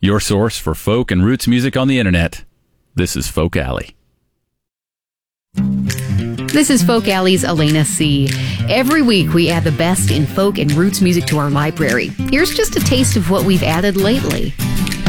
your source for folk and roots music on the internet. This is Folk Alley. This is Folk Alley's Elena C. Every week we add the best in folk and roots music to our library. Here's just a taste of what we've added lately.